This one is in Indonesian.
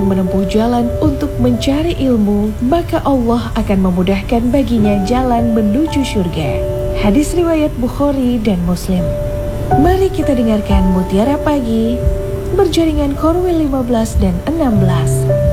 sedang menempuh jalan untuk mencari ilmu, maka Allah akan memudahkan baginya jalan menuju surga. Hadis riwayat Bukhari dan Muslim. Mari kita dengarkan Mutiara Pagi berjaringan Korwil 15 dan 16.